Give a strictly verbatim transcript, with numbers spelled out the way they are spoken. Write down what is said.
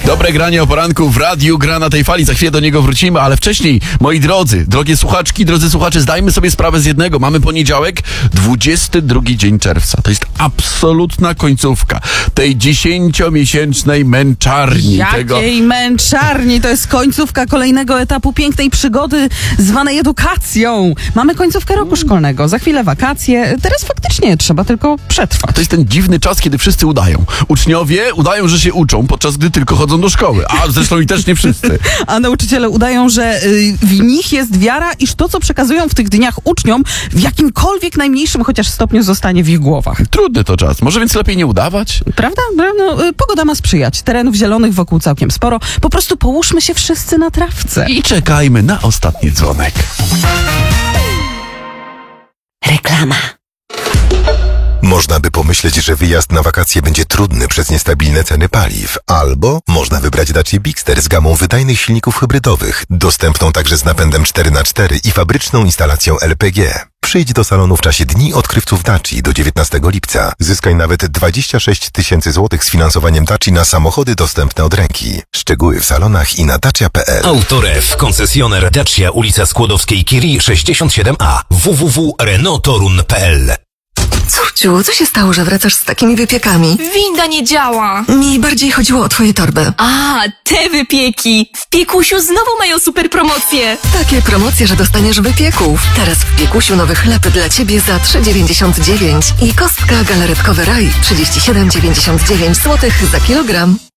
Dobre granie o poranku w radiu, gra na tej fali, za chwilę do niego wrócimy, ale wcześniej, moi drodzy, drogie słuchaczki, drodzy słuchacze, zdajmy sobie sprawę z jednego. Mamy poniedziałek, dwudziesty drugi dzień czerwca. To jest absolutna końcówka tej dziesięciomiesięcznej męczarni. Jakiej tego... męczarni? To jest końcówka kolejnego etapu pięknej przygody zwanej edukacją. Mamy końcówkę roku szkolnego, za chwilę wakacje. Teraz faktycznie trzeba tylko przetrwać. To jest ten dziwny czas, kiedy wszyscy udają. Uczniowie udają, że się uczą, podczas gdy tylko chodzą do szkoły. A zresztą i też nie wszyscy. A nauczyciele udają, że y, w nich jest wiara, iż to, co przekazują w tych dniach uczniom, w jakimkolwiek najmniejszym chociaż stopniu zostanie w ich głowach. Trudny to czas. Może więc lepiej nie udawać? Prawda? No, y, pogoda ma sprzyjać. Terenów zielonych wokół całkiem sporo. Po prostu połóżmy się wszyscy na trawce. I czekajmy na ostatni dzwonek. Reklama. Można by pomyśleć, że wyjazd na wakacje będzie trudny przez niestabilne ceny paliw. Albo można wybrać Dacia Bigster z gamą wydajnych silników hybrydowych, dostępną także z napędem cztery na cztery i fabryczną instalacją L P G. Przyjdź do salonu w czasie Dni Odkrywców Daci do dziewiętnastego lipca. Zyskaj nawet dwadzieścia sześć tysięcy złotych z finansowaniem Daci na samochody dostępne od ręki. Szczegóły w salonach i na dacia kropka p l. Autorew, koncesjoner Dacia, ulica Skłodowskiej-Curie sześćdziesiąt siedem A, w w w kropka renault torun kropka p l. Córciu, co się stało, że wracasz z takimi wypiekami? Winda nie działa. Mi bardziej chodziło o twoje torby. A, te wypieki. W Piekusiu znowu mają super promocje. Takie promocje, że dostaniesz wypieków. Teraz w Piekusiu nowy chleb dla ciebie za trzy dziewięćdziesiąt dziewięć i kostka galaretkowe Raj trzydzieści siedem dziewięćdziesiąt dziewięć złotych za kilogram.